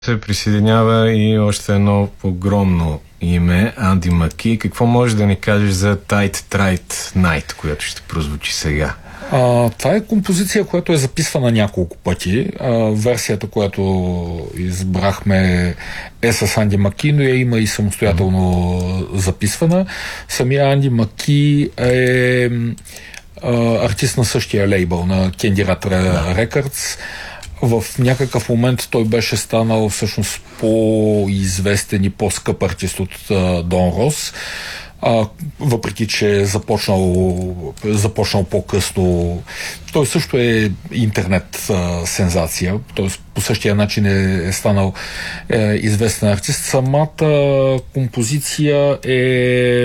Се присъединява и още едно огромно име, Анди Маки. Какво можеш да ни кажеш за Tight Tright Night, която ще прозвучи сега? Това е композиция, която е записвана няколко пъти. Версията, която избрахме е с Анди Маки, но я има и самостоятелно записвана. Самия Анди Маки е артист на същия лейбъл, на Candy Rat Records. В някакъв момент той беше станал всъщност по-известен и по-скъп артист от Дон Рос, въпреки че е започнал по-късно. Той също е интернет сензация, т.е. по същия начин е станал известен артист. Самата композиция е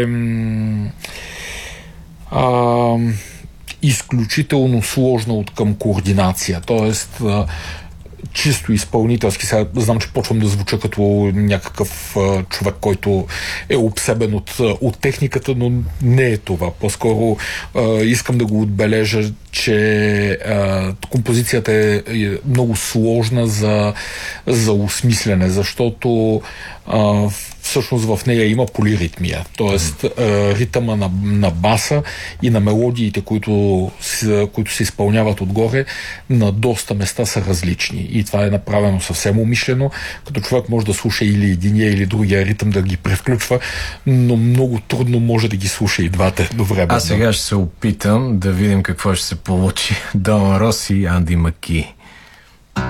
изключително сложна от към координация. Тоест, чисто изпълнителски. Сега знам, че почвам да звуча като някакъв човек, който е обсебен от техниката, но не е това. По-скоро искам да го отбележа, че композицията е много сложна за осмислене, защото всъщност в нея има полиритмия. Тоест ритъма на баса и на мелодиите, които се изпълняват отгоре, на доста места са различни. И това е направено съвсем умишлено, като човек може да слуша или единия, или другия ритъм да ги превключва, но много трудно може да ги слуша и двата едновременно. Аз сега ще се опитам да видим какво ще се получи. Дон Рос и Анди Маки.